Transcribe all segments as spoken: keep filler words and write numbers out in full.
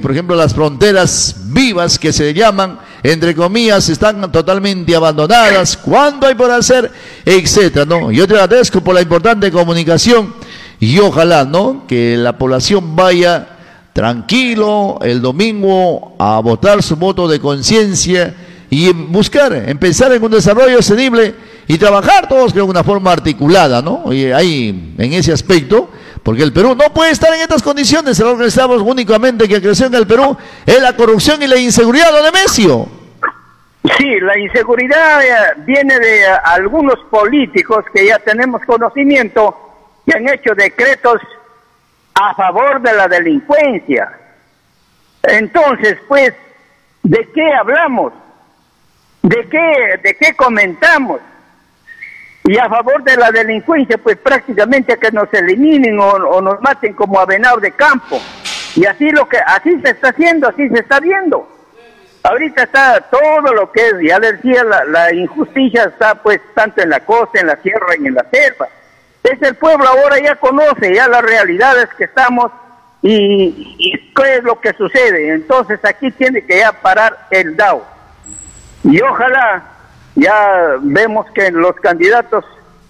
por ejemplo, las fronteras vivas que se llaman, entre comillas, están totalmente abandonadas, cuánto hay por hacer, etcétera, ¿no? Yo te agradezco por la importante comunicación y ojalá, ¿no?, que la población vaya tranquilo el domingo a votar su voto de conciencia y buscar, empezar en un desarrollo sostenible y trabajar todos de una forma articulada, ¿no? Y ahí, en ese aspecto, porque el Perú no puede estar en estas condiciones. Lo que estamos únicamente que creció en el Perú es la corrupción y la inseguridad, don Nemesio. Sí, la inseguridad eh, viene de uh, algunos políticos que ya tenemos conocimiento que han hecho decretos a favor de la delincuencia. Entonces, pues, ¿de qué hablamos? ¿De qué, de qué comentamos? Y a favor de la delincuencia, pues prácticamente que nos eliminen o, o nos maten como a venado de campo. Y así lo que así se está haciendo, así se está viendo. Ahorita está todo lo que es, ya les decía, la, la injusticia está pues tanto en la costa, en la sierra y en la selva. Es el pueblo ahora ya conoce ya las realidades que estamos y, y qué es lo que sucede. Entonces aquí tiene que ya parar el D A O. Y ojalá ya vemos que los candidatos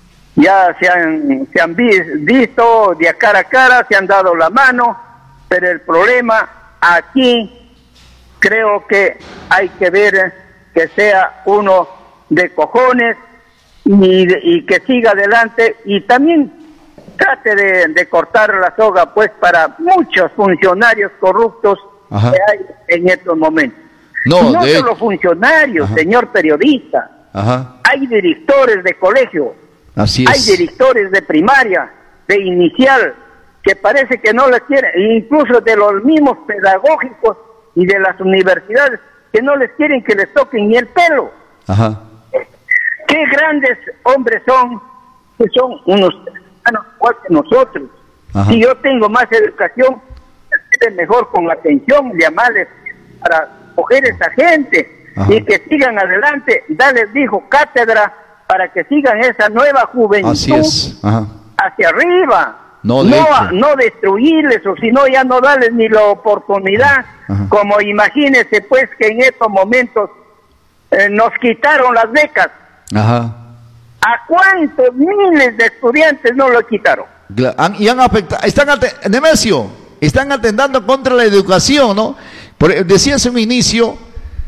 ya se han, se han visto de a cara a cara, se han dado la mano, pero el problema aquí creo que hay que ver que sea uno de cojones y, y que siga adelante y también trate de, de cortar la soga pues para muchos funcionarios corruptos. Ajá. Que hay en estos momentos. No, no de... solo funcionarios, ajá, señor periodista. Ajá. Hay directores de colegio, así es, hay directores de primaria, de inicial, que parece que no les quieren, incluso de los mismos pedagógicos y de las universidades, que no les quieren que les toquen ni el pelo. Ajá. Qué grandes hombres son, que son unos ciudadanos igual que nosotros. Ajá. Si yo tengo más educación, es mejor con atención, llamarles para coger esa gente. Ajá. Y que sigan adelante, darles, dijo, cátedra para que sigan esa nueva juventud. Así es. Ajá. Hacia arriba, no, de no, no destruirles, o si no ya no darles ni la oportunidad. Ajá. Como imagínense pues que en estos momentos eh, nos quitaron las becas. Ajá. ¿A cuántos miles de estudiantes no lo quitaron? Y han afectado, están, Nemesio, están atentando contra la educación, ¿no? Por, decías en un inicio,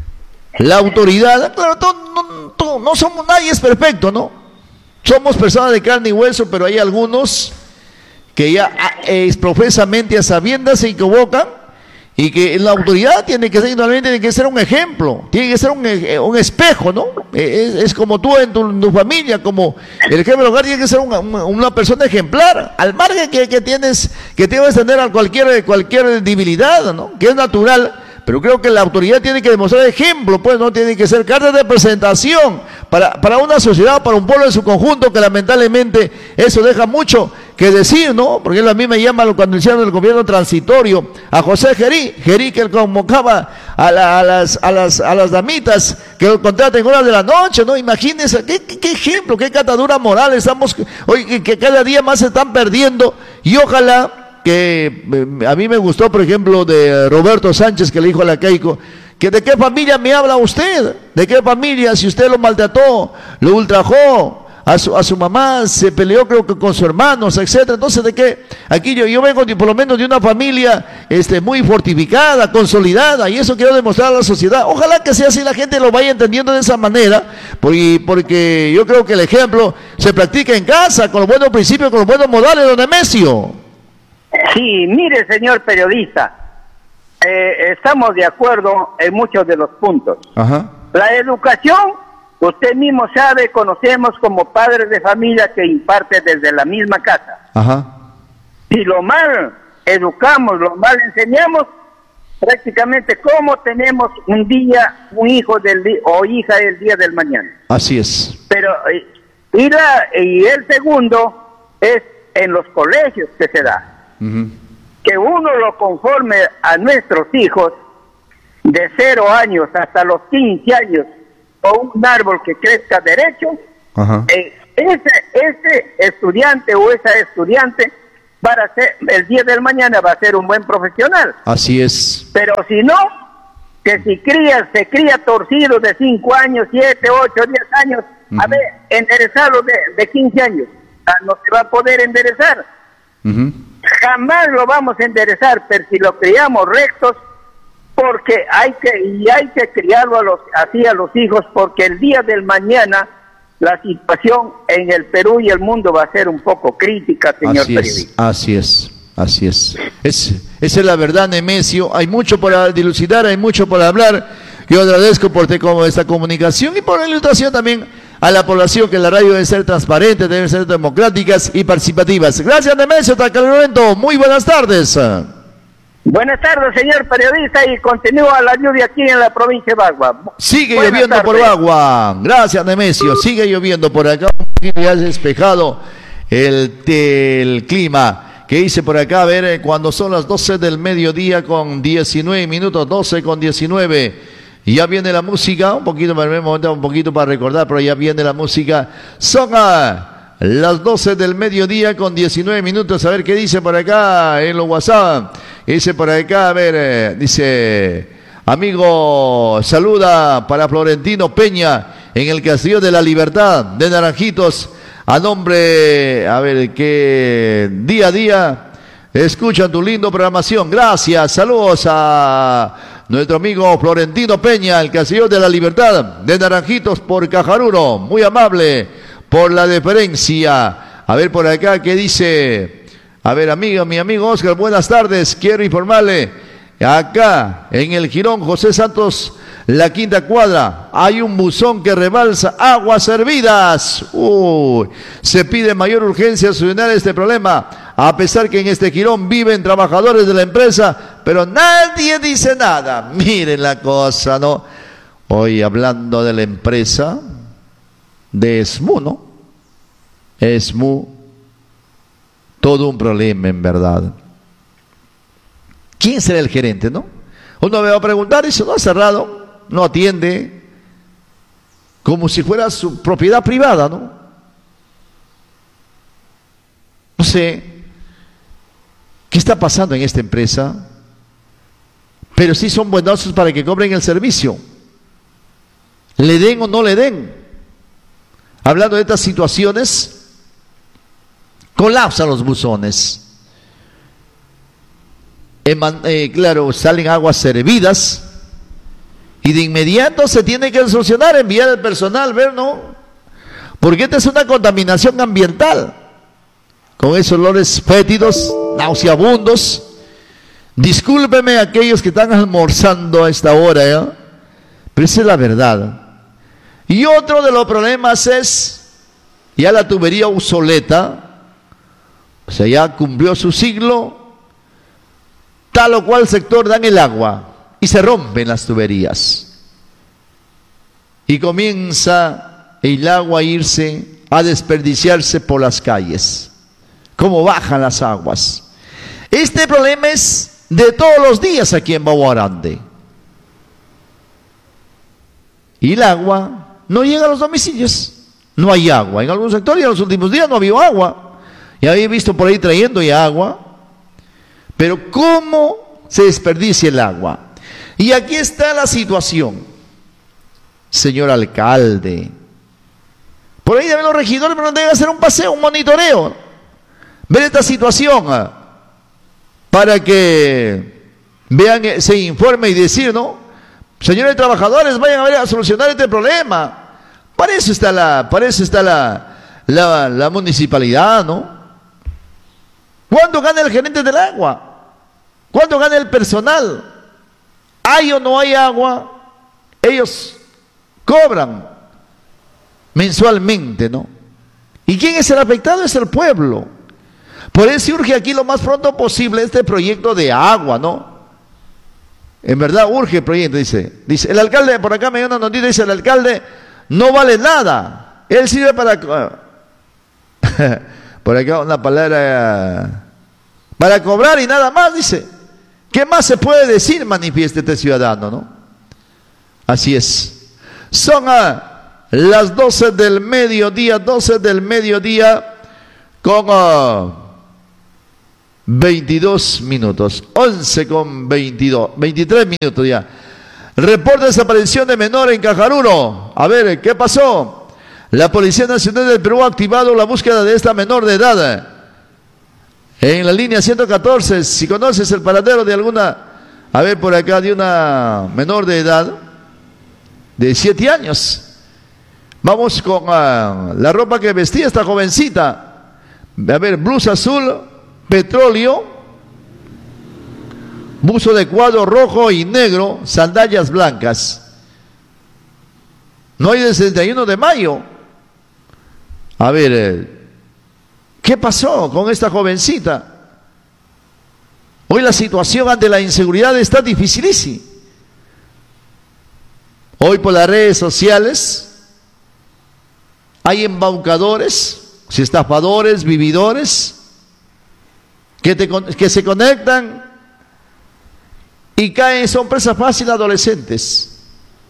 la autoridad, claro, todo, no, todo, no somos, nadie es perfecto, ¿no? Somos personas de carne y hueso, pero hay algunos que ya eh, profesamente a sabiendas se equivocan y que la autoridad tiene que ser, tiene que ser un ejemplo, tiene que ser un, un espejo, ¿no? Es, es como tú en tu, en tu familia, como el jefe del hogar tiene que ser una, una persona ejemplar, al margen que, que tienes, que tienes que tener a cualquier, cualquier debilidad, ¿no? Que es natural. Pero creo que la autoridad tiene que demostrar ejemplo, pues no tiene que ser carta de presentación para, para una sociedad, para un pueblo en su conjunto, que lamentablemente eso deja mucho que decir, ¿no? Porque él a mí me llama cuando hicieron el gobierno transitorio a José Gerí, Gerí que él convocaba a, la, a, las, a, las, a las damitas que lo contraten en horas de la noche, ¿no? Imagínense, ¿qué, qué, qué ejemplo, qué catadura moral estamos, hoy que, que cada día más se están perdiendo y ojalá que eh, a mí me gustó, por ejemplo, de Roberto Sánchez, que le dijo a la Keiko, que de qué familia me habla usted, de qué familia, si usted lo maltrató, lo ultrajó, a su, a su mamá se peleó creo que con sus hermanos, etcétera. Entonces, ¿de qué? Aquí yo, yo vengo de, por lo menos de una familia este, muy fortificada, consolidada, y eso quiero demostrar a la sociedad. Ojalá que sea así, la gente lo vaya entendiendo de esa manera, porque, porque yo creo que el ejemplo se practica en casa, con los buenos principios, con los buenos modales, don Nemesio. Sí, mire, señor periodista, eh, estamos de acuerdo en muchos de los puntos. Ajá. La educación, usted mismo sabe, conocemos como padres de familia que imparte desde la misma casa. Ajá. Si lo mal educamos, lo mal enseñamos, prácticamente como tenemos un día, un hijo del día, o hija del día del mañana. Así es. Pero, y, la, y el segundo es en los colegios que se da. Uh-huh. Que uno lo conforme a nuestros hijos de cero años hasta los quince años o un árbol que crezca derecho. Uh-huh. eh, ese, ese estudiante o esa estudiante va a ser, el día del mañana va a ser un buen profesional. Así es. Pero si no, que si cría, se cría torcido de cinco años, siete, ocho, diez años, uh-huh. a ver, enderezarlo de, de quince años, no se va a poder enderezar. Uh-huh. Jamás lo vamos a enderezar, pero si lo criamos rectos, porque hay que, y hay que criarlo a los, así a los hijos, porque el día del mañana la situación en el Perú y el mundo va a ser un poco crítica, señor así periodista. Es, así es, así es. es. Esa es la verdad, Nemesio. Hay mucho para dilucidar, hay mucho para hablar. Yo agradezco por te, como esta comunicación y por la ilustración también a la población, que la radio debe ser transparente, debe ser democráticas y participativas. Gracias, Nemesio Tacalorento. Muy buenas tardes. Buenas tardes, señor periodista, y continúa la lluvia aquí en la provincia de Bagua. Sigue Buenas lloviendo tardes. por Bagua. Gracias, Nemesio. Sigue lloviendo por acá. Un poquito ya despejado el, el clima. ¿Qué dice por acá? A ver, cuando son las doce del mediodía con diecinueve minutos, doce con diecinueve. Y ya viene la música. Un poquito, un poquito para recordar, pero ya viene la música. Son a las doce del mediodía con diecinueve minutos. A ver qué dice por acá en los WhatsApp. Dice por acá, a ver, eh, dice, amigo, saluda para Florentino Peña en el Castillo de la Libertad de Naranjitos, a nombre, a ver, que día a día escuchan tu lindo programación. Gracias, saludos a nuestro amigo Florentino Peña, el Castillo de la Libertad de Naranjitos por Cajaruno, muy amable por la deferencia. A ver por acá, ¿qué dice? A ver, amigo, mi amigo Oscar, buenas tardes. Quiero informarle, acá en el Jirón José Santos, la quinta cuadra, hay un buzón que rebalsa aguas servidas. Uy, se pide mayor urgencia solucionar este problema, a pesar que en este Jirón viven trabajadores de la empresa, pero nadie dice nada. Miren la cosa, ¿no? Hoy hablando de la empresa de ESMU, ¿no? ESMU. Todo un problema, en verdad. ¿Quién será el gerente, no? Uno me va a preguntar, eso no ha cerrado, no atiende, como si fuera su propiedad privada, ¿no? No sé qué está pasando en esta empresa, pero sí son buenosos para que cobren el servicio, le den o no le den. Hablando de estas situaciones, colapsan los buzones. Eman, eh, claro, salen aguas servidas y de inmediato se tiene que solucionar, enviar al personal, ver, ¿no? Porque esta es una contaminación ambiental, con esos olores fétidos, nauseabundos. Discúlpeme a aquellos que están almorzando a esta hora, ¿eh? Pero esa es la verdad. Y otro de los problemas es ya la tubería obsoleta. O sea, ya cumplió su siglo, tal o cual sector dan el agua y se rompen las tuberías. Y comienza el agua a irse, a desperdiciarse por las calles. ¿Cómo bajan las aguas? Este problema es de todos los días aquí en Bagua Grande. Y el agua no llega a los domicilios. No hay agua. En algunos sectores en los últimos días no había agua. Ya había visto por ahí trayendo ya agua, pero ¿cómo se desperdicia el agua? Y aquí está la situación, señor alcalde. Por ahí deben los regidores, pero no deben hacer un paseo, un monitoreo, ver esta situación, para que vean, se informe y decir, ¿no? Señores trabajadores, vayan a ver a solucionar este problema. Para eso está la, para eso está la, la, la municipalidad, ¿no? ¿Cuánto gana el gerente del agua? ¿Cuánto gana el personal? ¿Hay o no hay agua? Ellos cobran mensualmente, ¿no? ¿Y quién es el afectado? Es el pueblo. Por eso urge aquí lo más pronto posible este proyecto de agua, ¿no? En verdad urge el proyecto, dice. Dice, el alcalde, por acá me dio una noticia, dice, el alcalde no vale nada. Él sirve para... Por acá una palabra, para cobrar y nada más, dice. ¿Qué más se puede decir? Manifieste este ciudadano, ¿no? Así es. Son a las doce del mediodía, doce del mediodía, con uh, veintidós minutos. once con veintidós. veintitrés minutos ya. Reporte de desaparición de menor en Cajarulo. A ver, ¿qué pasó? La Policía Nacional del Perú ha activado la búsqueda de esta menor de edad. En la línea ciento catorce, si conoces el paradero de alguna, a ver por acá, de una menor de edad, de siete años. Vamos con uh, la ropa que vestía esta jovencita. A ver, blusa azul, petróleo, buzo de cuadro rojo y negro, sandalias blancas. No hay del treinta y uno de mayo. A ver, eh, ¿qué pasó con esta jovencita? Hoy la situación ante la inseguridad está dificilísima. Hoy por las redes sociales hay embaucadores, estafadores, vividores, que, te, que se conectan y caen, son presa fácil adolescentes.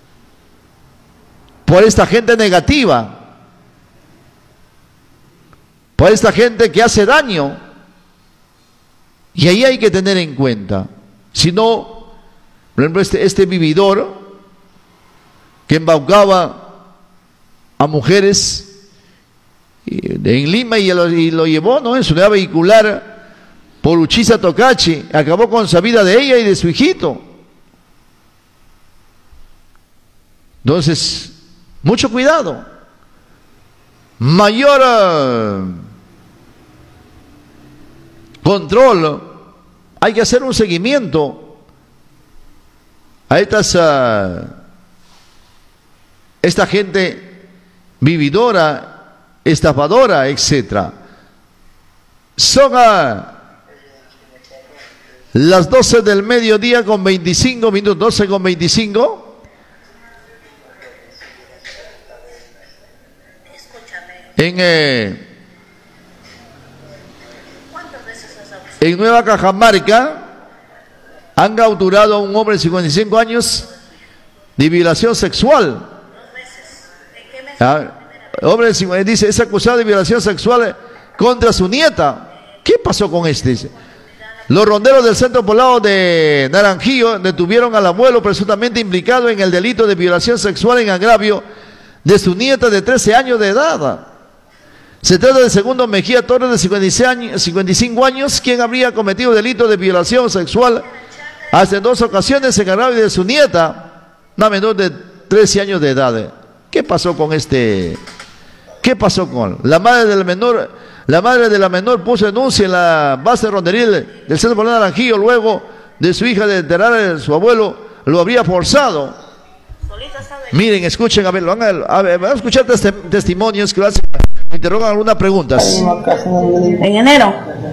Por esta gente negativa, por esta gente que hace daño. Y ahí hay que tener en cuenta. Si no, por ejemplo, este, este vividor que embaucaba a mujeres en Lima y lo, y lo llevó, ¿no?, en su unidad vehicular por Uchiza Tocachi, acabó con la vida de ella y de su hijito. Entonces, mucho cuidado, mayor uh, control, hay que hacer un seguimiento a estas uh, esta gente vividora, estafadora, etcétera. Son a las doce del mediodía con veinticinco minutos, doce con veinticinco. En, eh, en Nueva Cajamarca han capturado a un hombre de cincuenta y cinco años de violación sexual. Ah, hombre dice, es acusado de violación sexual contra su nieta. ¿Qué pasó con este? Los ronderos del centro poblado de Naranjillo detuvieron al abuelo presuntamente implicado en el delito de violación sexual en agravio de su nieta de trece años de edad. Se trata de Segundo Mejía Torres, de cincuenta y cinco años, quien habría cometido delito de violación sexual hace dos ocasiones en agravio de su nieta, una menor de trece años de edad. ¿Qué pasó con este? ¿Qué pasó con la madre de la menor? La madre de la menor puso denuncia en la base ronderil del centro poblado de Naranjillo luego de su hija de enterar a su abuelo lo habría forzado. Miren, escuchen, a ver, van a, a, ver, van a escuchar testi testimonios que hacen, me interrogan algunas preguntas. En enero.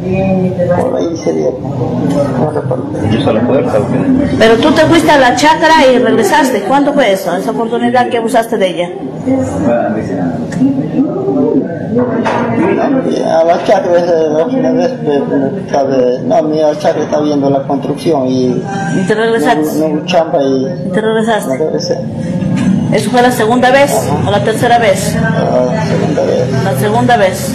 Pero tú te fuiste a la chacra y regresaste. ¿Cuándo fue eso? Esa oportunidad que abusaste de ella. A la chacra, una vez, no, mi chacra está viendo la construcción y, ¿Y te regresaste? No, no, champa y, ¿Y te regresaste? Me regresé. ¿Eso fue la segunda vez? ¿O la tercera vez? La segunda vez. La segunda vez.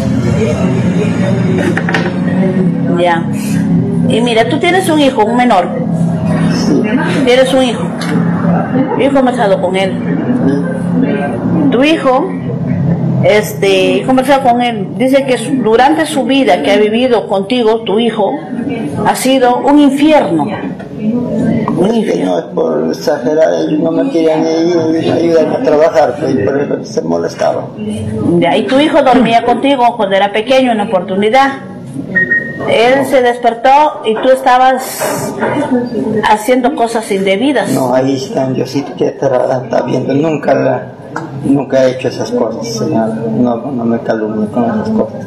Ya. Y mira, tú tienes un hijo, un menor. Sí. Tienes un hijo. Mi hijo ha conversado con él. Sí. Tu hijo, este, he conversado con él, dice que durante su vida que ha vivido contigo, tu hijo, ha sido un infierno. Un infierno. No es por exagerar, ellos no me querían ayudarme a trabajar, por eso se molestaba. Ya, y tu hijo dormía contigo cuando era pequeño, en una oportunidad. Él se despertó y tú estabas haciendo cosas indebidas. No, ahí están, yo sí que está, está viendo, nunca la, nunca he hecho esas cosas, señora. No, no me calumnie con esas cosas.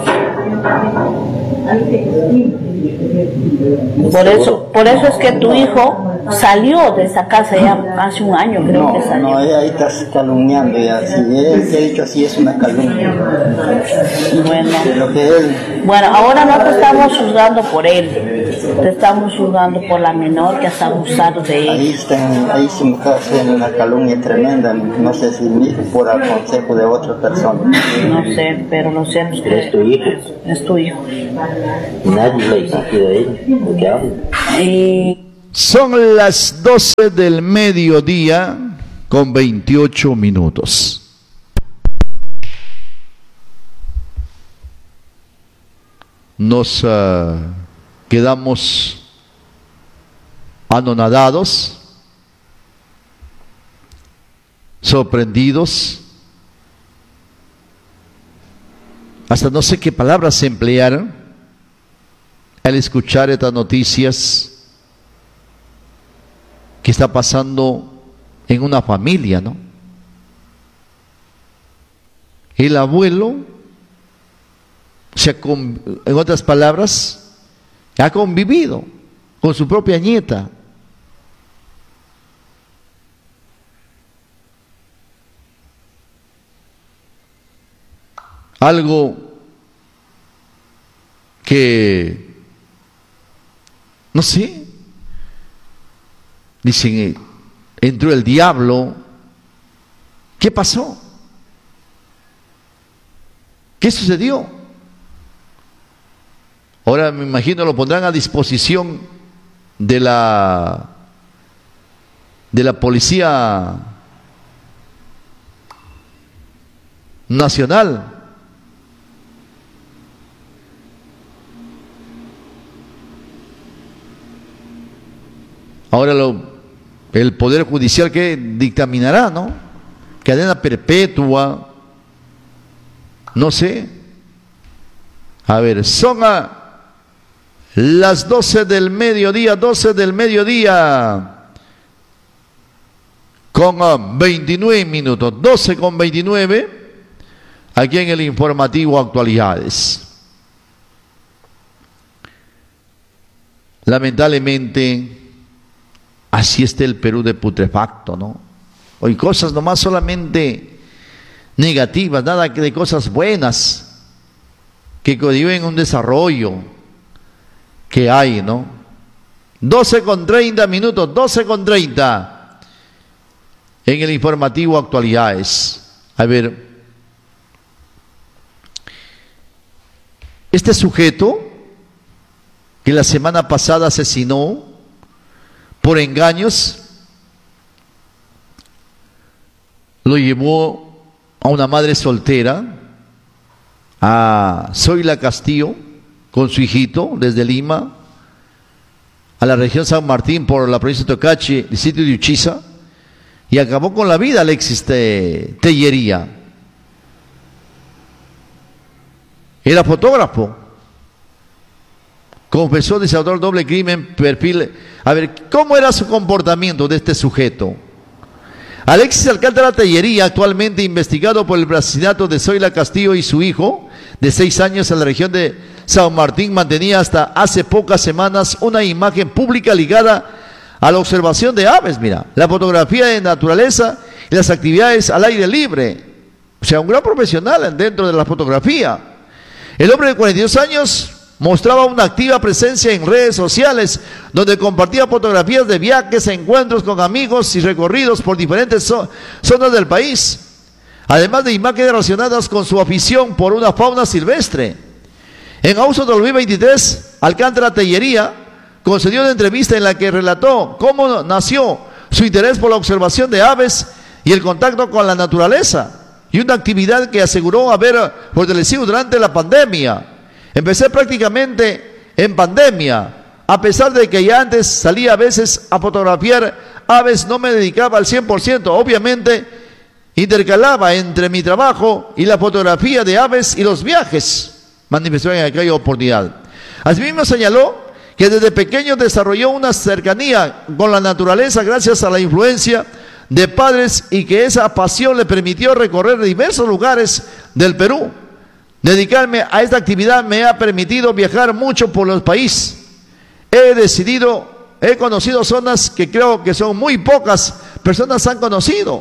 Por eso, por eso es que tu hijo salió de esa casa ya hace un año, creo no, que salió. No, ahí estás calumniando ya. Si él te ha dicho así es una calumnia. Bueno, de lo que él... bueno, ahora no te estamos juzgando por él. Te estamos juzgando por la menor que has abusado de ella. Ahí, están, ahí se me está haciendo una calumnia tremenda. No sé si por el consejo de otra persona. No sé, pero lo cierto es que es tu hijo. Es tu hijo. Nadie le ha exigido a él, ¿por qué habla? Y... Son las doce del mediodía con veintiocho minutos. Nos uh, quedamos anonadados, sorprendidos, hasta no sé qué palabras se emplearon al escuchar estas noticias que está pasando en una familia, ¿no? El abuelo, se ha, en otras palabras, ha convivido con su propia nieta. Algo que, no sé, dicen, entró el diablo. ¿Qué pasó? ¿Qué sucedió? Ahora me imagino lo pondrán a disposición de la de la Policía Nacional. Ahora lo, el Poder Judicial que dictaminará, ¿no? Cadena perpetua, no sé. A ver, son a las doce del mediodía, doce del mediodía, con veintinueve minutos, doce con veintinueve, aquí en el informativo Actualidades. Lamentablemente, así está el Perú de putrefacto, ¿no? Hoy cosas nomás solamente negativas, nada que de cosas buenas que conlleven un desarrollo que hay, ¿no? doce con treinta minutos, doce con treinta en el informativo Actualidades. A ver, este sujeto que la semana pasada asesinó por engaños, lo llevó a una madre soltera, a Zoila Castillo, con su hijito, desde Lima, a la región San Martín por la provincia de Tocachi, distrito de Uchiza, y acabó con la vida Alexis Tellería. Era fotógrafo. Confesó desautor doble crimen, perfil. A ver, ¿cómo era su comportamiento de este sujeto? Alexis Alcántara Tellería, actualmente investigado por el asesinato de Zoila Castillo y su hijo, de seis años, en la región de San Martín, mantenía hasta hace pocas semanas una imagen pública ligada a la observación de aves, mira, la fotografía de naturaleza y las actividades al aire libre. O sea, un gran profesional dentro de la fotografía. El hombre de cuarenta y dos años mostraba una activa presencia en redes sociales, donde compartía fotografías de viajes, encuentros con amigos y recorridos por diferentes zo- zonas del país, además de imágenes relacionadas con su afición por una fauna silvestre. En agosto de dos mil veintitrés, Alcántara Tellería concedió una entrevista en la que relató cómo nació su interés por la observación de aves y el contacto con la naturaleza, y una actividad que aseguró haber fortalecido durante la pandemia. Empecé prácticamente en pandemia, a pesar de que ya antes salía a veces a fotografiar aves, no me dedicaba al cien por ciento, obviamente intercalaba entre mi trabajo y la fotografía de aves y los viajes, manifestó en aquella oportunidad. Asimismo señaló que desde pequeño desarrolló una cercanía con la naturaleza gracias a la influencia de padres, y que esa pasión le permitió recorrer diversos lugares del Perú. Dedicarme a esta actividad me ha permitido viajar mucho por los países. He decidido, he conocido zonas que creo que son muy pocas personas han conocido.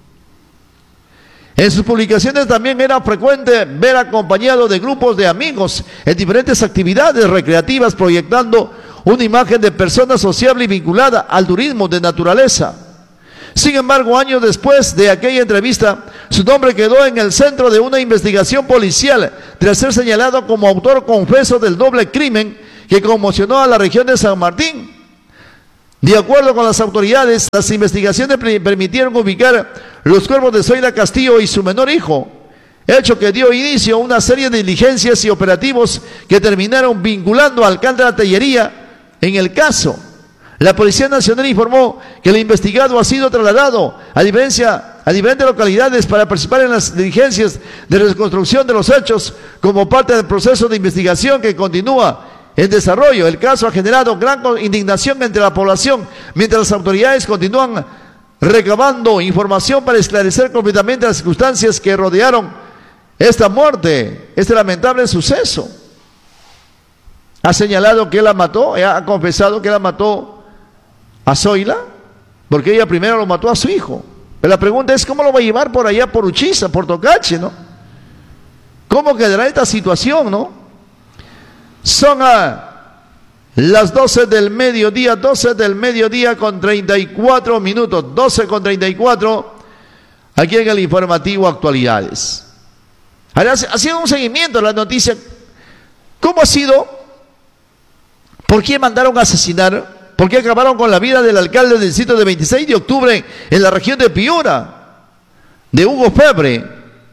En sus publicaciones también era frecuente ver acompañado de grupos de amigos en diferentes actividades recreativas, proyectando una imagen de persona sociable y vinculada al turismo de naturaleza. Sin embargo, años después de aquella entrevista, su nombre quedó en el centro de una investigación policial tras ser señalado como autor confeso del doble crimen que conmocionó a la región de San Martín. De acuerdo con las autoridades, las investigaciones permitieron ubicar los cuerpos de Zoila Castillo y su menor hijo, hecho que dio inicio a una serie de diligencias y operativos que terminaron vinculando al alcalde de la Tellería en el caso. La Policía Nacional informó que el investigado ha sido trasladado a, diferencia, a diferentes localidades para participar en las diligencias de reconstrucción de los hechos como parte del proceso de investigación que continúa en desarrollo. El caso ha generado gran indignación entre la población, mientras las autoridades continúan recabando información para esclarecer completamente las circunstancias que rodearon esta muerte, este lamentable suceso. Ha señalado que él la mató, ha confesado que él la mató a Zoila, porque ella primero lo mató a su hijo. Pero la pregunta es, ¿cómo lo va a llevar por allá, por Uchiza, por Tocache, no? ¿Cómo quedará esta situación, no? Son a las doce del mediodía, doce del mediodía con treinta y cuatro minutos, doce con treinta y cuatro, aquí en el informativo Actualidades. Ahora, ha sido un seguimiento de la noticia. ¿Cómo ha sido? ¿Por qué mandaron a asesinar? ¿Por qué acabaron con la vida del alcalde del distrito de veintiséis de octubre en la región de Piura, de Hugo Febre?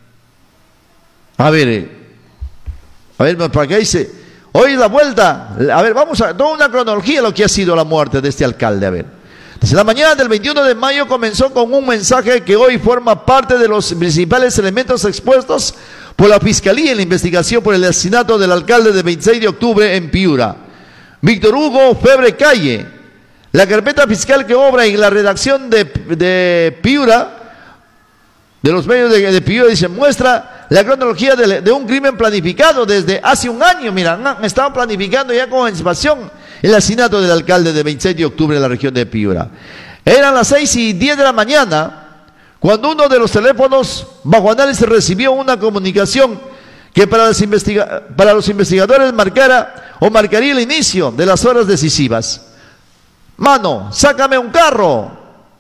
A ver, a ver, ¿para qué dice? Hoy la vuelta, a ver, vamos a toda una cronología de lo que ha sido la muerte de este alcalde. A ver, desde la mañana del veintiuno de mayo comenzó con un mensaje que hoy forma parte de los principales elementos expuestos por la Fiscalía en la investigación por el asesinato del alcalde del veintiséis de octubre en Piura, Víctor Hugo Febre Calle. La carpeta fiscal que obra en la redacción de, de Piura, de los medios de, de Piura, dice, muestra la cronología de, de un crimen planificado desde hace un año. Mira, estaban planificando ya con anticipación el asesinato del alcalde de veintiséis de octubre en la región de Piura. Eran las seis y diez de la mañana cuando uno de los teléfonos bajo análisis recibió una comunicación que para los, investiga para los investigadores marcara o marcaría el inicio de las horas decisivas. Mano, sácame un carro.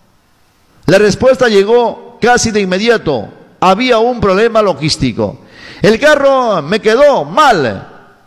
La respuesta llegó casi de inmediato. Había un problema logístico. El carro me quedó mal.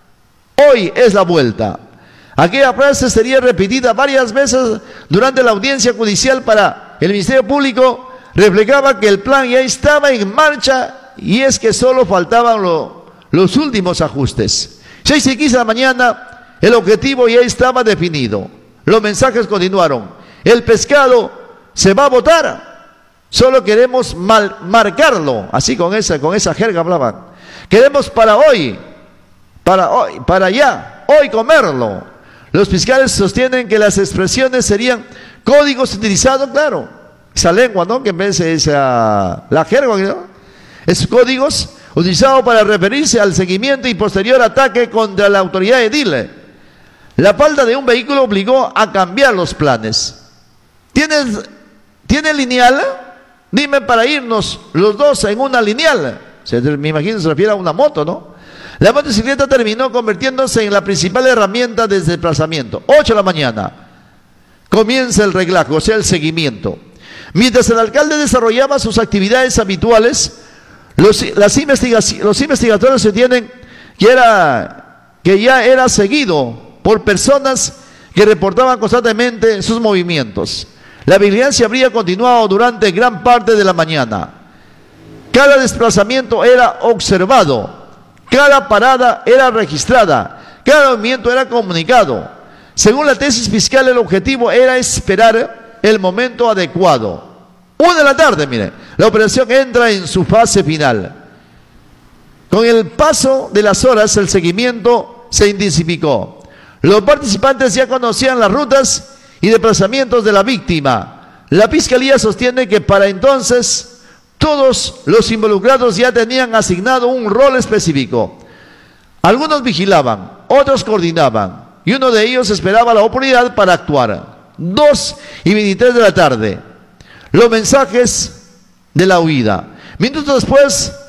Hoy es la vuelta. Aquella frase sería repetida varias veces durante la audiencia judicial para el Ministerio Público. Reflejaba que el plan ya estaba en marcha y es que solo faltaban lo, los últimos ajustes. seis y quince de la mañana, el objetivo ya estaba definido. Los mensajes continuaron. El pescado se va a botar. Solo queremos mal, marcarlo. Así con esa, con esa jerga hablaban. Queremos para hoy, para hoy, para allá, hoy comerlo. Los fiscales sostienen que las expresiones serían códigos utilizados, claro. Esa lengua, ¿no? Que en vez de esa, la jerga, ¿no? Esos códigos utilizados para referirse al seguimiento y posterior ataque contra la autoridad edil. La falta de un vehículo obligó a cambiar los planes. ¿Tienes, ¿tiene lineal? Dime para irnos los dos en una lineal. Se, me imagino se refiere a una moto, ¿no? La motocicleta terminó convirtiéndose en la principal herramienta de desplazamiento. ocho de la mañana. Comienza el reglaje, o sea, el seguimiento. Mientras el alcalde desarrollaba sus actividades habituales, los, las investigaci- los investigadores sostienen que, era, que ya era seguido por personas que reportaban constantemente sus movimientos. La vigilancia habría continuado durante gran parte de la mañana. Cada desplazamiento era observado, cada parada era registrada, cada movimiento era comunicado. Según la tesis fiscal, el objetivo era esperar el momento adecuado. Una de la tarde, miren, la operación entra en su fase final. Con el paso de las horas, el seguimiento se intensificó. Los participantes ya conocían las rutas y desplazamientos de la víctima. La Fiscalía sostiene que para entonces todos los involucrados ya tenían asignado un rol específico. Algunos vigilaban, otros coordinaban y uno de ellos esperaba la oportunidad para actuar. dos y veintitrés de la tarde. Los mensajes de la huida. Minutos después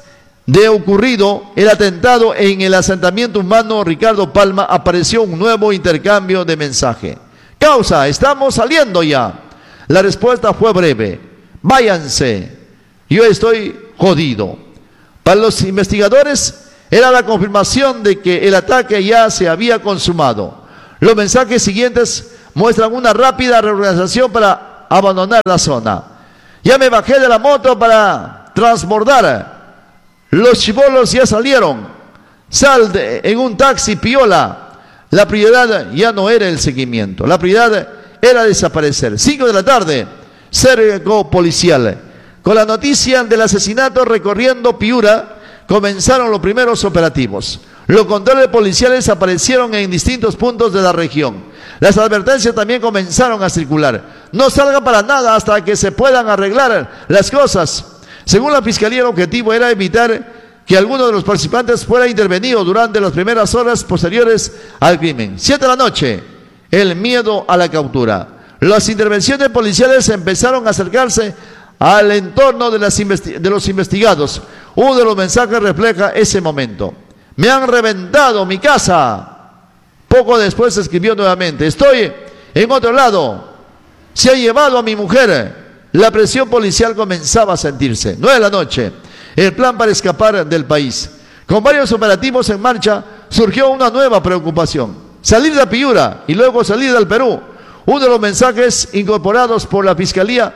de ocurrido el atentado en el asentamiento humano Ricardo Palma, apareció un nuevo intercambio de mensaje. Causa, estamos saliendo ya. La respuesta fue breve: váyanse, yo estoy jodido. Para los investigadores era la confirmación de que el ataque ya se había consumado. Los mensajes siguientes muestran una rápida reorganización para abandonar la zona. Ya me bajé de la moto para transbordar. Los chibolos ya salieron. Sal de, en un taxi piola. La prioridad ya no era el seguimiento. La prioridad era desaparecer. Cinco de la tarde, cerco policial. Con la noticia del asesinato recorriendo Piura, comenzaron los primeros operativos. Los controles policiales aparecieron en distintos puntos de la región. Las advertencias también comenzaron a circular. No salga para nada hasta que se puedan arreglar las cosas. Según la Fiscalía, el objetivo era evitar que alguno de los participantes fuera intervenido durante las primeras horas posteriores al crimen. Siete de la noche, el miedo a la captura. Las intervenciones policiales empezaron a acercarse al entorno de, las investi- de los investigados. Uno de los mensajes refleja ese momento. Me han reventado mi casa. Poco después escribió nuevamente: estoy en otro lado. Se ha llevado a mi mujer. La presión policial comenzaba a sentirse. Nueve de la noche, el plan para escapar del país. Con varios operativos en marcha, surgió una nueva preocupación: salir de Piura y luego salir del Perú. Uno de los mensajes incorporados por la Fiscalía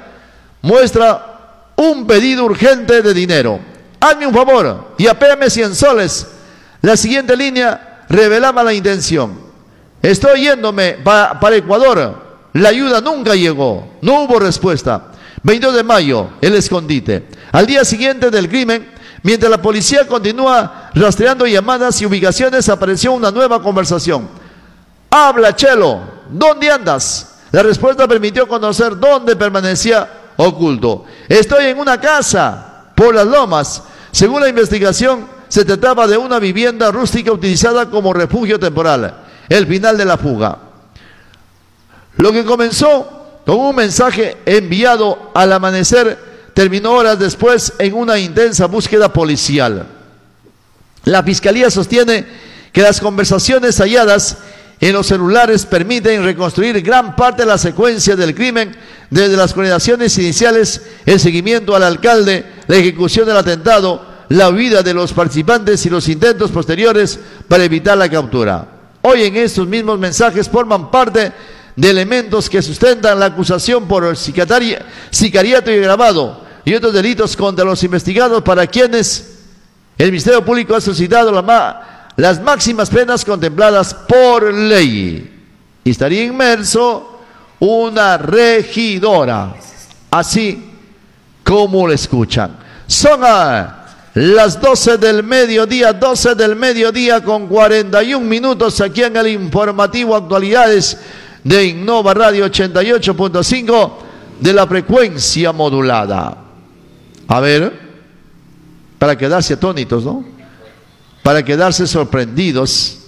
muestra un pedido urgente de dinero. Hazme un favor y apéame cien soles. La siguiente línea revelaba la intención: estoy yéndome pa para Ecuador. La ayuda nunca llegó. No hubo respuesta. veintidós de mayo, el escondite. Al día siguiente del crimen, mientras la policía continúa rastreando llamadas y ubicaciones, apareció una nueva conversación. Habla, Chelo, ¿dónde andas? La respuesta permitió conocer dónde permanecía oculto. Estoy en una casa por las lomas. Según la investigación, se trataba de una vivienda rústica utilizada como refugio temporal. El final de la fuga. Lo que comenzó con un mensaje enviado al amanecer terminó horas después en una intensa búsqueda policial. La Fiscalía sostiene que las conversaciones halladas en los celulares permiten reconstruir gran parte de la secuencia del crimen, desde las coordinaciones iniciales, el seguimiento al alcalde, la ejecución del atentado, la huida de los participantes y los intentos posteriores para evitar la captura. Hoy en estos mismos mensajes forman parte de elementos que sustentan la acusación por sicariato y agravado y otros delitos contra los investigados, para quienes el Ministerio Público ha solicitado la ma las máximas penas contempladas por ley. Y estaría inmerso una regidora, así como lo escuchan. Son a las doce del mediodía, doce del mediodía con cuarenta y un minutos, aquí en el informativo Actualidades de Innova Radio ochenta y ocho punto cinco de la frecuencia modulada. A ver, para quedarse atónitos, ¿no? Para quedarse sorprendidos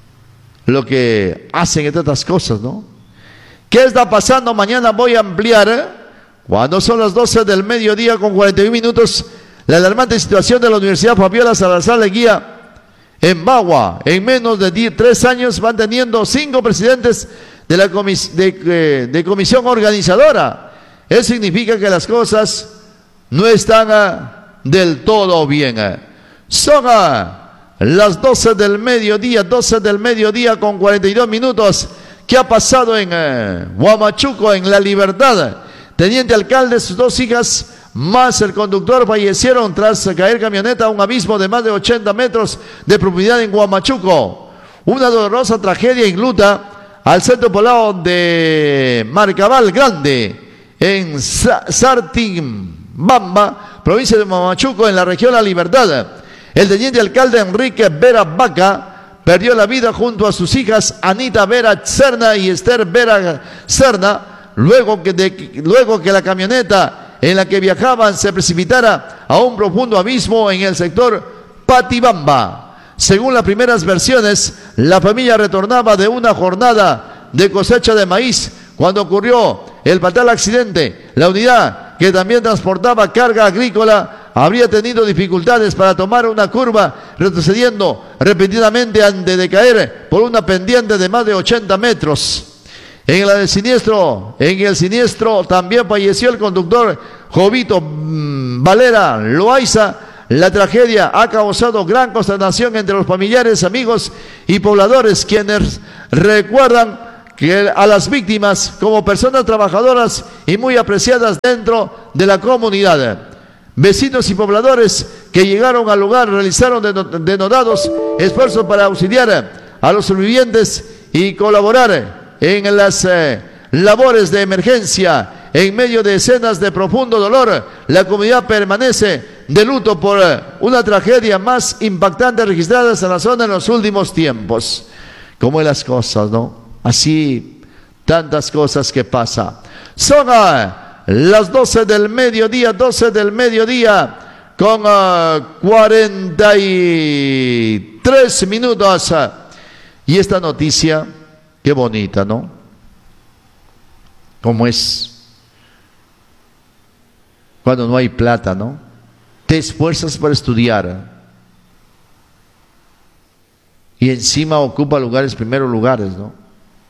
lo que hacen entre otras cosas, ¿no? ¿Qué está pasando? Mañana voy a ampliar, ¿eh? Cuando son las doce del mediodía con cuarenta y un minutos, la alarmante situación de la Universidad Fabiola Salazar Leguía en Bagua. En menos de diez, tres años van teniendo cinco presidentes de la comis de, de, de comisión organizadora. Eso significa que las cosas no están uh, del todo bien. Uh. Son uh, las doce del mediodía, doce del mediodía con cuarenta y dos minutos. ¿Qué ha pasado en uh, Huamachuco, en La Libertad? Teniente alcalde, sus dos hijas más el conductor fallecieron tras caer camioneta a un abismo de más de ochenta metros de profundidad en Huamachuco. Una dolorosa tragedia enluta al centro poblado de Marcabal Grande, en Sartimbamba, provincia de Huamachuco, en la región La Libertad. El teniente alcalde Enrique Vera Vaca perdió la vida junto a sus hijas Anita Vera Serna y Esther Vera Serna, luego que, de, luego que la camioneta en la que viajaban se precipitara a un profundo abismo en el sector Patibamba. Según las primeras versiones, la familia retornaba de una jornada de cosecha de maíz cuando ocurrió el fatal accidente. La unidad, que también transportaba carga agrícola, habría tenido dificultades para tomar una curva, retrocediendo repentinamente antes de caer por una pendiente de más de ochenta metros. En el siniestro, en el siniestro también falleció el conductor Jovito Valera Loaiza. La tragedia ha causado gran consternación entre los familiares, amigos y pobladores, quienes recuerdan que a las víctimas como personas trabajadoras y muy apreciadas dentro de la comunidad. Vecinos y pobladores que llegaron al lugar realizaron denodados esfuerzos para auxiliar a los sobrevivientes y colaborar en las eh, labores de emergencia. En medio de escenas de profundo dolor, la comunidad permanece de luto por eh, una tragedia más impactante registrada en la zona en los últimos tiempos. ¿Cómo es las cosas, no? Así, tantas cosas que pasan. Son uh, las doce del mediodía, doce del mediodía, con uh, cuarenta y tres minutos. Uh, y esta noticia, qué bonita, ¿no? ¿Cómo es? Cuando no hay plata, ¿no? Te esfuerzas para estudiar. Y encima ocupa lugares, primeros lugares, ¿no?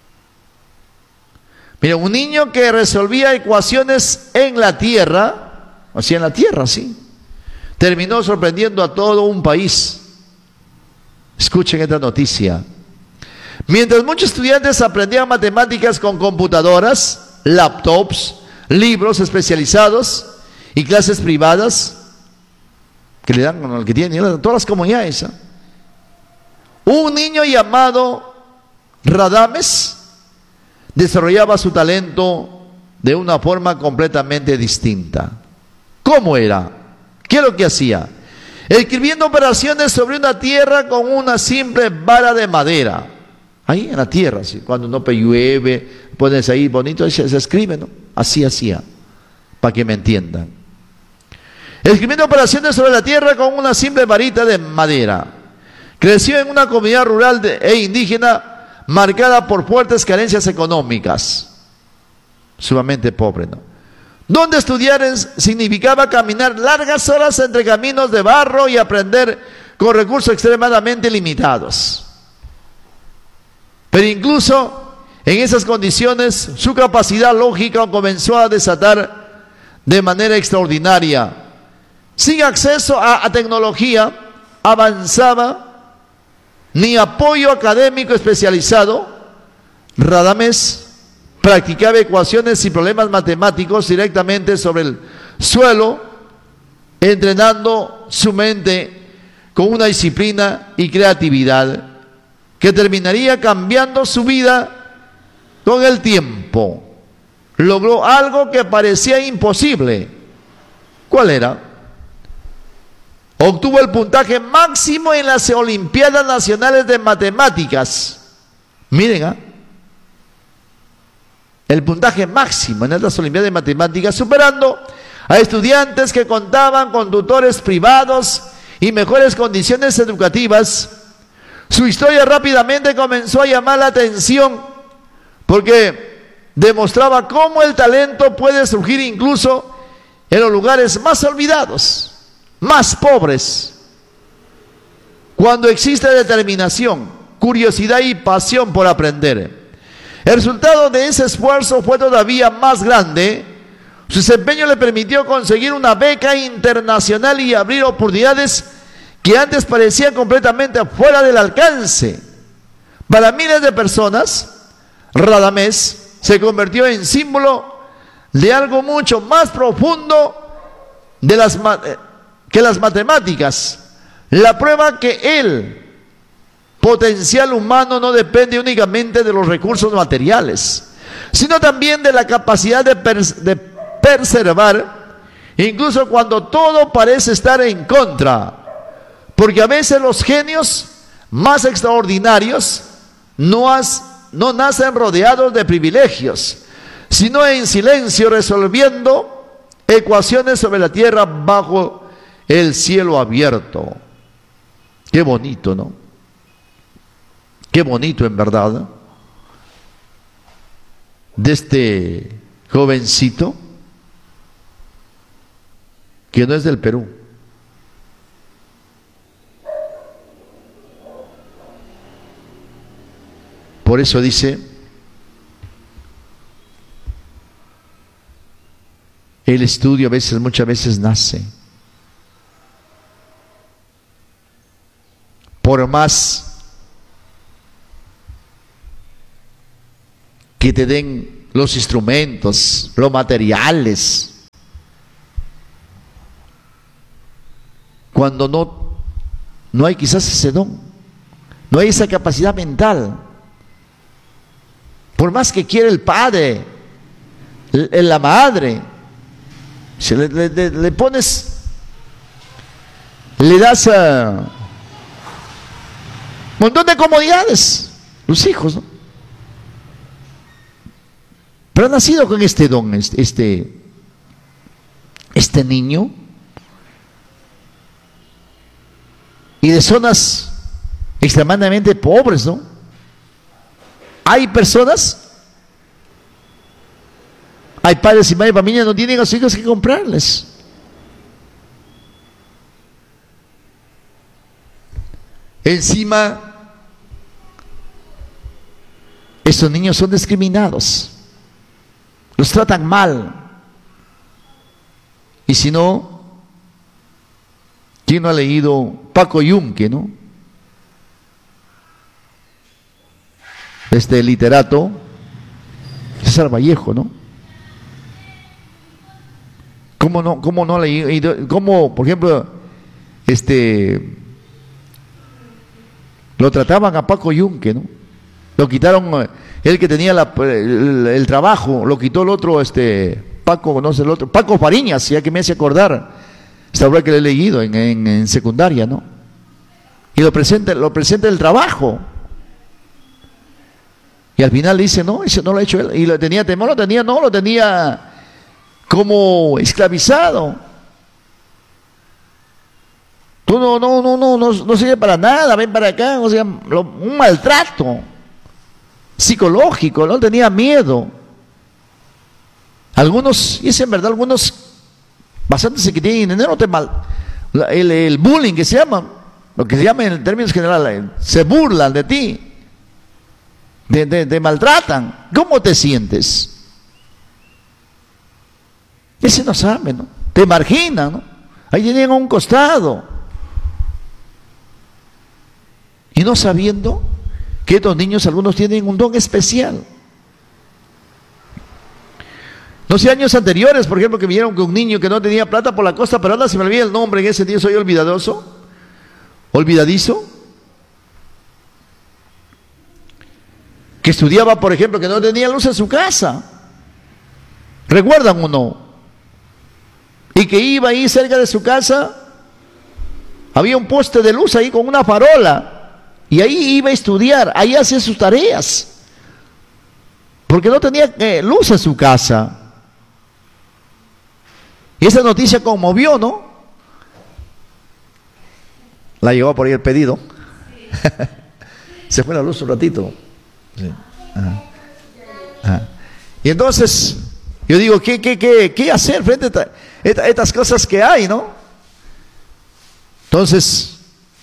Mira, un niño que resolvía ecuaciones en la tierra, o sea, en la tierra, sí, terminó sorprendiendo a todo un país. Escuchen esta noticia. Mientras muchos estudiantes aprendían matemáticas con computadoras, laptops, libros especializados y clases privadas que le dan al que tiene todas las comunidades, ¿eh? Un niño llamado Radames desarrollaba su talento de una forma completamente distinta. ¿Cómo era? ¿Qué es lo que hacía? Escribiendo operaciones sobre una tierra con una simple vara de madera. Ahí en la tierra, ¿sí? Cuando no llueve, pones ahí bonito, se, se escribe, ¿no? Así hacía, para que me entiendan. Escribiendo operaciones sobre la tierra con una simple varita de madera. Creció en una comunidad rural de, e indígena marcada por fuertes carencias económicas, sumamente pobre, ¿no? Donde estudiar significaba caminar largas horas entre caminos de barro y aprender con recursos extremadamente limitados. Pero incluso en esas condiciones su capacidad lógica comenzó a desatar de manera extraordinaria. Sin acceso a, a tecnología avanzada ni apoyo académico especializado, Radames practicaba ecuaciones y problemas matemáticos directamente sobre el suelo, entrenando su mente con una disciplina y creatividad que terminaría cambiando su vida con el tiempo. Logró algo que parecía imposible. ¿Cuál era? Obtuvo el puntaje máximo en las Olimpiadas Nacionales de Matemáticas. Miren, ¿ah? El puntaje máximo en estas Olimpiadas de Matemáticas, superando a estudiantes que contaban con tutores privados y mejores condiciones educativas. Su historia rápidamente comenzó a llamar la atención porque demostraba cómo el talento puede surgir incluso en los lugares más olvidados, más pobres, cuando existe determinación, curiosidad y pasión por aprender. El resultado de ese esfuerzo fue todavía más grande. Su desempeño le permitió conseguir una beca internacional y abrir oportunidades que antes parecían completamente fuera del alcance. Para miles de personas, Radames se convirtió en símbolo de algo mucho más profundo de las, que las matemáticas. La prueba que el potencial humano no depende únicamente de los recursos materiales, sino también de la capacidad de, pers de perseverar, incluso cuando todo parece estar en contra. Porque a veces los genios más extraordinarios no, has, no nacen rodeados de privilegios, sino en silencio resolviendo ecuaciones sobre la tierra bajo el cielo abierto. Qué bonito, ¿no? Qué bonito en verdad, de este jovencito que no es del Perú, Por eso dice, el estudio a veces, muchas veces nace. Por más que te den los instrumentos, los materiales, cuando no, no hay quizás ese don, no hay esa capacidad mental, por más que quiera el padre, el, la madre, si le, le, le pones, le das a un montón de comodidades, los hijos, ¿no? Pero ha nacido con este don, este, este niño, y de zonas extremadamente pobres, ¿no? Hay personas, hay padres y madres de familia no tienen a sus hijos que comprarles. Encima, estos niños son discriminados, los tratan mal. Y si no, ¿quién no ha leído Paco Yunque, no? Este literato, César Vallejo, ¿no? ¿Cómo no, cómo no ha leído? ¿Cómo, por ejemplo, este, lo trataban a Paco Yunque, ¿no? Lo quitaron, él que tenía la, el, el trabajo, lo quitó el otro, este, Paco, no sé el otro, Paco Fariñas, ya que me hace acordar, esta obra que le he leído en, en, en secundaria, ¿no? Y lo presenta, lo presenta el trabajo. Y al final dice, no, eso no lo ha hecho él. Y lo tenía temor, lo tenía, no, lo tenía como esclavizado. Tú no, no, no, no, no, no sirve para nada, ven para acá, o sea, lo, un maltrato psicológico, no tenía miedo. Algunos, y es en verdad, algunos bastantes que tienen dinero, te mal, el, el bullying que se llama, lo que se llama en términos generales, se burlan de ti. Te, te, te maltratan. ¿Cómo te sientes? Ese no sabe, ¿no? Te marginan, ¿no? Ahí tienen a un costado. Y no sabiendo que estos niños, algunos tienen un don especial. No sé, años anteriores, por ejemplo, que vinieron con un niño que no tenía plata por la costa, pero ahora se me olvida el nombre, en ese día soy olvidadoso, olvidadizo. Que estudiaba, por ejemplo, que no tenía luz en su casa. ¿Recuerdan o no? Y que iba ahí cerca de su casa, había un poste de luz ahí con una farola, y ahí iba a estudiar, ahí hacía sus tareas, porque no tenía eh, luz en su casa. Y esa noticia conmovió, ¿no? La llegó por ahí el pedido. Se fue la luz un ratito. Sí. Ajá. Ajá. Y entonces yo digo, ¿qué, qué, qué, qué hacer frente a esta, esta, estas cosas que hay, ¿no? Entonces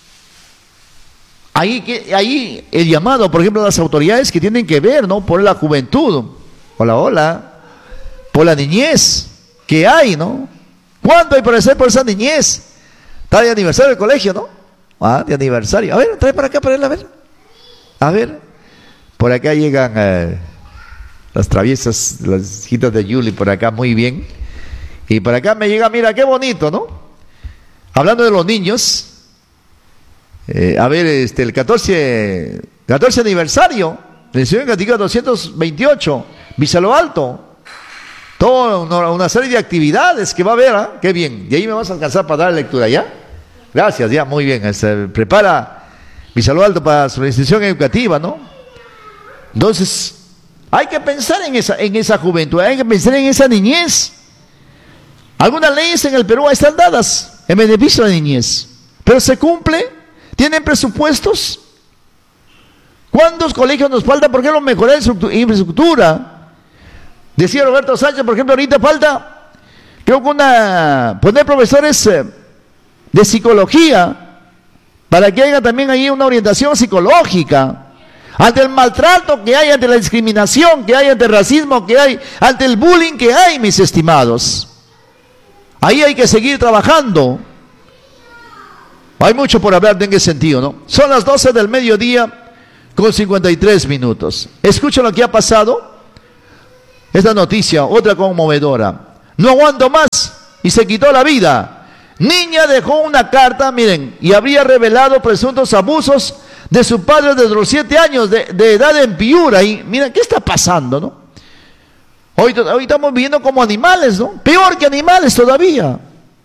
ahí, que, ahí el llamado, por ejemplo, a las autoridades que tienen que ver, ¿no? Por la juventud, hola, hola, por la niñez que hay, ¿no? ¿Cuánto hay por hacer por esa niñez? Está de aniversario del colegio, ¿no? Ah, de aniversario. A ver, trae para acá para él, a ver. A ver. Por acá llegan eh, las traviesas, las hijitas de Yuli, por acá muy bien. Y por acá me llega, mira, qué bonito, ¿no? Hablando de los niños, eh, a ver, este, el catorce, catorce aniversario del Señor Católico doscientos veintiocho, Vizalo Alto. Toda una, una serie de actividades que va a haber, ¿eh? Qué bien. Y ahí me vas a alcanzar para dar lectura, ¿ya? Gracias, ya, muy bien. Este, prepara Vizalo Alto para su institución educativa, ¿no? Entonces, hay que pensar en esa, en esa juventud, hay que pensar en esa niñez. Algunas leyes en el Perú están dadas en beneficio de la niñez, pero se cumple, tienen presupuestos. ¿Cuántos colegios nos faltan? ¿Por qué no mejorar la infraestructura? Decía Roberto Sánchez, por ejemplo, ahorita falta, creo que una, poner profesores de psicología, para que haya también ahí una orientación psicológica. ante el maltrato que hay, ante la discriminación que hay, ante el racismo que hay, ante el bullying que hay, mis estimados. Ahí hay que seguir trabajando. Hay mucho por hablar en ese sentido, ¿no? Son las doce del mediodía con cincuenta y tres minutos. Escuchen lo que ha pasado. Esta noticia, otra conmovedora. No aguanto más y se quitó la vida. Niña dejó una carta, miren, y habría revelado presuntos abusos de su padre desde los siete años de, de edad en Piura. Y miren, ¿qué está pasando, no? Hoy, hoy estamos viviendo como animales, ¿no? Peor que animales todavía.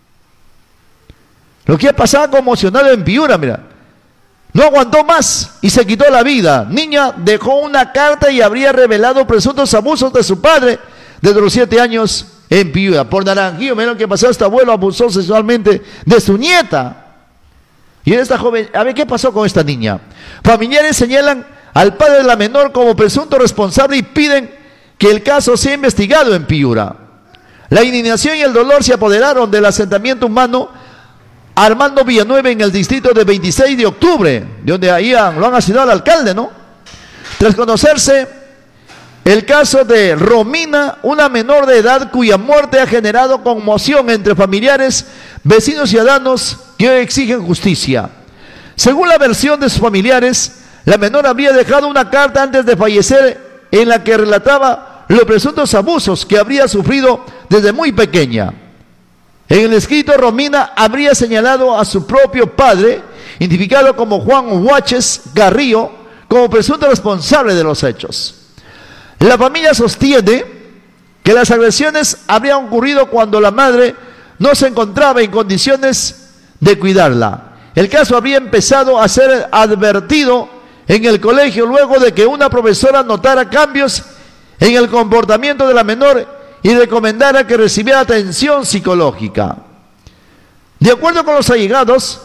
Lo que ha pasado conmocionado en Piura, mira. No aguantó más y se quitó la vida. Niña dejó una carta y habría revelado presuntos abusos de su padre desde los siete años en Piura. Por Naranjillo, miren lo que pasó. Este abuelo abusó sexualmente de su nieta. Y esta joven, a ver qué pasó con esta niña. Familiares señalan al padre de la menor como presunto responsable y piden que el caso sea investigado en Piura. La indignación y el dolor se apoderaron del asentamiento humano Armando Villanueva en el distrito de veintiséis de octubre, de donde ahí lo han asignado al alcalde, ¿no? Tras conocerse el caso de Romina, una menor de edad cuya muerte ha generado conmoción entre familiares, vecinos y ciudadanos que hoy exigen justicia. Según la versión de sus familiares, la menor habría dejado una carta antes de fallecer en la que relataba los presuntos abusos que habría sufrido desde muy pequeña. En el escrito, Romina habría señalado a su propio padre, identificado como Juan Huaches Garrío, como presunto responsable de los hechos. La familia sostiene que las agresiones habrían ocurrido cuando la madre no se encontraba en condiciones de cuidarla. El caso habría empezado a ser advertido en el colegio luego de que una profesora notara cambios en el comportamiento de la menor y recomendara que recibiera atención psicológica. De acuerdo con los allegados,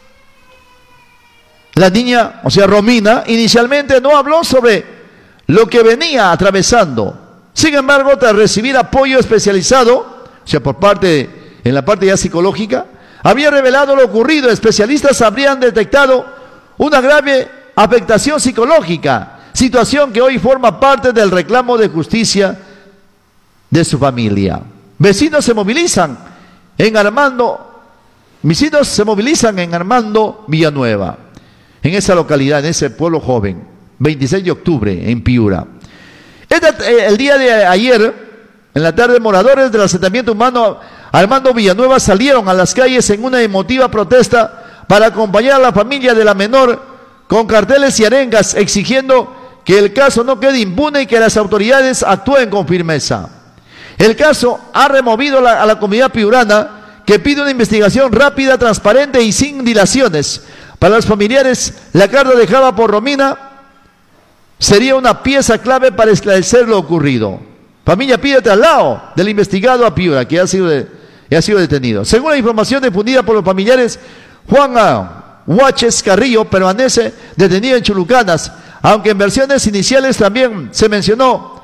la niña, o sea Romina, inicialmente no habló sobre lo que venía atravesando. Sin embargo, tras recibir apoyo especializado, o sea, por parte, en la parte ya psicológica, había revelado lo ocurrido. Especialistas habrían detectado una grave afectación psicológica, situación que hoy forma parte del reclamo de justicia de su familia. Vecinos se movilizan en Armando, vecinos se movilizan en Armando Villanueva, en esa localidad, en ese pueblo joven, veintiséis de octubre, en Piura. El día de ayer, en la tarde, moradores del asentamiento humano Armando Villanueva salieron a las calles en una emotiva protesta para acompañar a la familia de la menor con carteles y arengas exigiendo que el caso no quede impune y que las autoridades actúen con firmeza. El caso ha removido la, a la comunidad piurana, que pide una investigación rápida, transparente y sin dilaciones. Para los familiares, la carta dejada por Romina sería una pieza clave para esclarecer lo ocurrido. Familia pide traslado del investigado a Piura, que ha sido, de, ha sido detenido. Según la información difundida por los familiares, Juan Huaches Carrillo permanece detenido en Chulucanas, aunque en versiones iniciales también se mencionó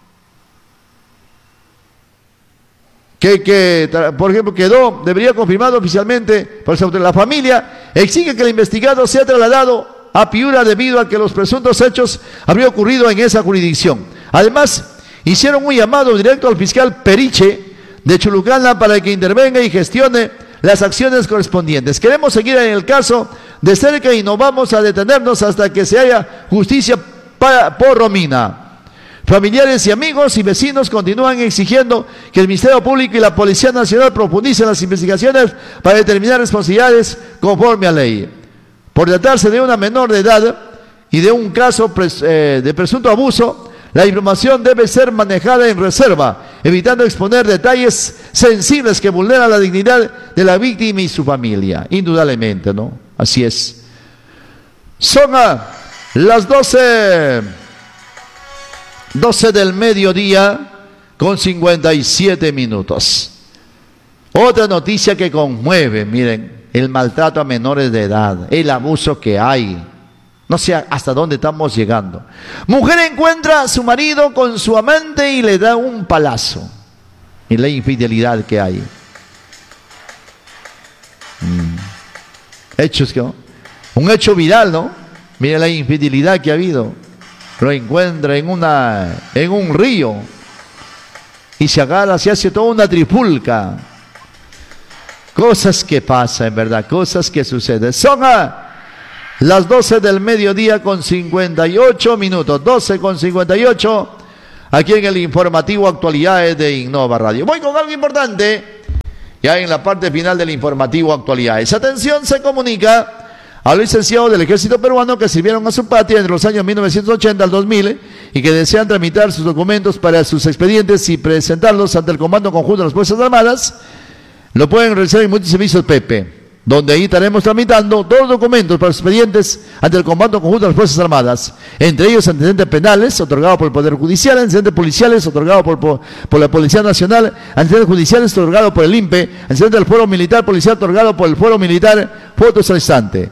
Que, que, por ejemplo, quedó, debería confirmado oficialmente por la familia, exige que el investigado sea trasladado a Piura debido a que los presuntos hechos habrían ocurrido en esa jurisdicción. Además, hicieron un llamado directo al fiscal Periche de Chulucana para que intervenga y gestione las acciones correspondientes. Queremos seguir en el caso de cerca y no vamos a detenernos hasta que se haya justicia para, por Romina. Familiares y amigos y vecinos continúan exigiendo que el Ministerio Público y la Policía Nacional profundicen las investigaciones para determinar responsabilidades conforme a ley. Por tratarse de una menor de edad y de un caso pres, eh, de presunto abuso, la información debe ser manejada en reserva, evitando exponer detalles sensibles que vulneran la dignidad de la víctima y su familia. Indudablemente, ¿no? Así es. Son a las doce... doce del mediodía con cincuenta y siete minutos. Otra noticia que conmueve, miren, el maltrato a menores de edad, el abuso que hay. No sé hasta dónde estamos llegando. Mujer encuentra a su marido con su amante y le da un palazo. Y la infidelidad que hay. Mm. Hechos que, un hecho viral, ¿no? Miren la infidelidad que ha habido. lo encuentra en, una, en un río y se agarra, se hace toda una tripulca. Cosas que pasan, en verdad, cosas que suceden. Son a las doce del mediodía con cincuenta y ocho minutos, doce con cincuenta y ocho, aquí en el informativo Actualidades de Innova Radio. Voy con algo importante, ya en la parte final del informativo Actualidades. Atención, se comunica a los licenciados del Ejército Peruano que sirvieron a su patria entre los años mil novecientos ochenta al dos mil y que desean tramitar sus documentos para sus expedientes y presentarlos ante el Comando Conjunto de las Fuerzas Armadas. Lo pueden realizar en Multiservicios Pepe, donde ahí estaremos tramitando todos los documentos para los expedientes ante el Comando Conjunto de las Fuerzas Armadas, entre ellos antecedentes penales otorgados por el Poder Judicial, antecedentes policiales otorgados por, por, por la Policía Nacional, antecedentes judiciales otorgados por el I N P E, antecedentes del Fuero Militar Policial otorgado por el Fuero Militar, fotos al instante.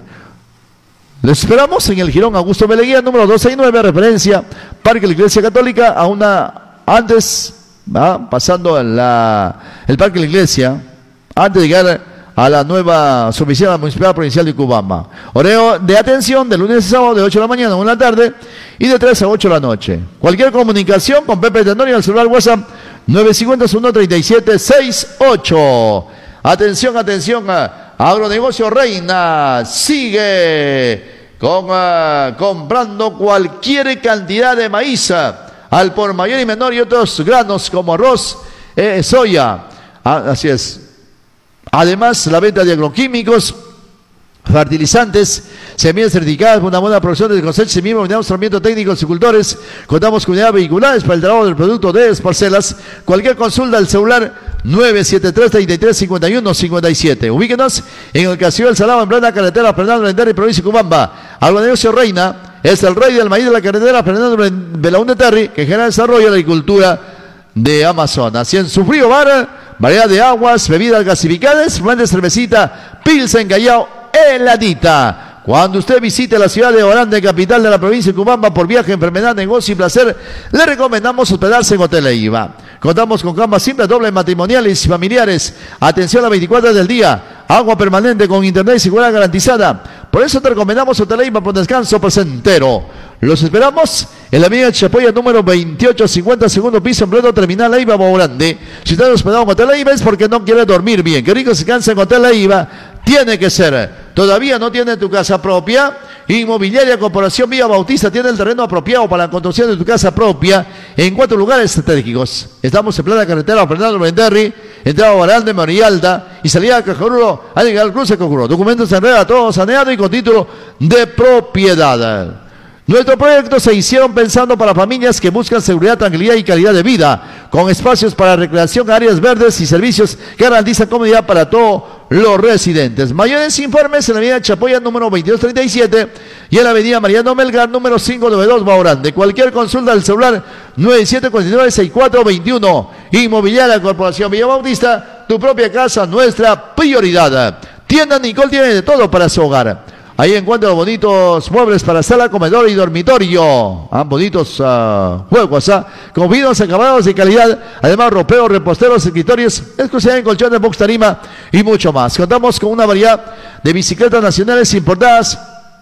Les esperamos en el Jirón Augusto Beleguía, número doscientos sesenta y nueve, referencia Parque de la Iglesia Católica, a una, antes, ¿va? pasando la, el Parque de la Iglesia, antes de llegar a la nueva Suboficina Municipal Provincial de Cubamba. Horario de atención de lunes a sábado de ocho de la mañana a una de la tarde y de tres a ocho de la noche. Cualquier comunicación con Pepe Tenorio al celular WhatsApp nueve cinco cero uno tres siete seis ocho. Atención, atención, Agronegocio Reina sigue con, uh, comprando cualquier cantidad de maíz al por mayor y menor y otros granos como arroz, eh, soya. Ah, así es. Además, la venta de agroquímicos, fertilizantes, semillas certificadas por una buena producción de cosecha, semillas, brindamos tratamiento técnico a los agricultores, contamos con unidades vehiculares para el trabajo del producto de las parcelas. Cualquier consulta al celular nueve siete tres, treinta y tres, cincuenta y uno, cincuenta y siete. Ubíquenos en el Castillo del Salado, en plena carretera Fernando Belaúnde, provincia de Cubamba. Agronegocio Reina es el rey del maíz de la carretera Fernando Belaúnde Terry, que genera desarrollo de la agricultura de Amazonas. Y en su frío bar, variedad de aguas, bebidas gasificadas, fuente de cervecita, Pilsen Callao, heladita. Cuando usted visite la ciudad de Orande, capital de la provincia de Cubamba, por viaje, enfermedad, negocio y placer, le recomendamos hospedarse en Hotel Eiva. Contamos con camas simples, dobles, matrimoniales y familiares. Atención a las veinticuatro horas del día. Agua permanente con internet y seguridad garantizada. Por eso te recomendamos Hotel Eiva por descanso placentero. Los esperamos en la avenida Chapoya número veintiocho cincuenta, segundo piso, en pleno terminal Eiva, Bourande. Si usted ha hospedado en Hotel Eiva es porque no quiere dormir bien. Qué rico se cansa en Hotel Eiva. Tiene que ser. ¿Todavía no tiene tu casa propia? Inmobiliaria Corporación Villa Bautista tiene el terreno apropiado para la construcción de tu casa propia en cuatro lugares estratégicos. Estamos en plena carretera Fernando Benderri, entrada a Baralde, Morialda y salida a Cajururo, al llegar al cruce de Cajururo. Documentos en regla, todo saneado y con título de propiedad. Nuestros proyectos se hicieron pensando para familias que buscan seguridad, tranquilidad y calidad de vida, con espacios para recreación, áreas verdes y servicios que garantizan comodidad para todos los residentes. Mayores informes en la avenida Chapoya número veintidós treinta y siete y en la avenida Mariano Melgar número quinientos noventa y dos, Baurande. Cualquier consulta al celular nueve siete cuatro nueve, seis cuatro dos uno. Inmobiliaria Corporación Villa Bautista, tu propia casa, nuestra prioridad. Tienda Nicole tiene de todo para su hogar. Ahí encuentra los bonitos muebles para sala, comedor y dormitorio. Ah, bonitos uh, juegos, ¿ah? Con vinos acabados de calidad. Además, ropeos, reposteros, escritorios, exclusividad en colchones, box, tarima y mucho más. Contamos con una variedad de bicicletas nacionales importadas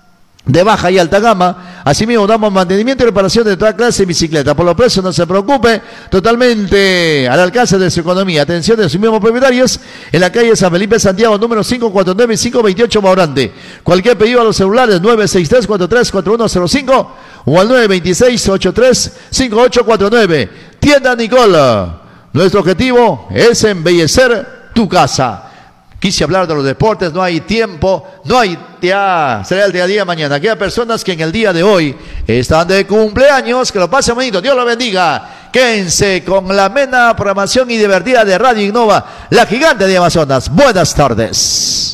de baja y alta gama. Asimismo, damos mantenimiento y reparación de toda clase de bicicleta. Por los precios no se preocupe, totalmente al alcance de su economía. Atención de sus mismos propietarios en la calle San Felipe Santiago, número quinientos cuarenta y nueve, quinientos veintiocho, Baurande. Cualquier pedido a los celulares nueve seis tres, cuatro tres cuatro uno cero cinco o al nueve dos seis, ocho tres cinco ocho cuatro nueve. Tienda Nicole. Nuestro objetivo es embellecer tu casa. Quise hablar de los deportes, no hay tiempo, no hay, ya será el día a día mañana. Aquellas personas que en el día de hoy están de cumpleaños, que lo pasen bonito, Dios los bendiga. Quédense con la amena programación y divertida de Radio Innova, la gigante de Amazonas. Buenas tardes.